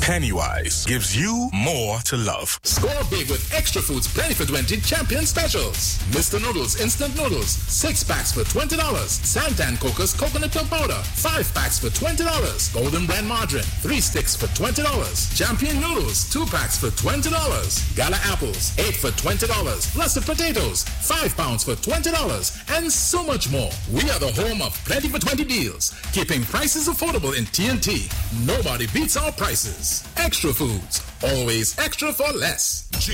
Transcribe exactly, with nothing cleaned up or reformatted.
Pennywise gives you more to love. Score big with Extra Foods Plenty for twenty Champion Specials. Mister Noodles Instant Noodles, six packs for twenty dollars. Santan Coco's Coconut Milk Powder, five packs for twenty dollars. Golden Brand Margarine, three sticks for twenty dollars. Champion Noodles, two packs for twenty dollars. Gala Apples, eight for twenty dollars. Russet Potatoes, five pounds for twenty dollars. And so much more. We are the home of Plenty for twenty deals, keeping prices affordable in T N T. Nobody beats our prices. Extra Foods, always extra for less.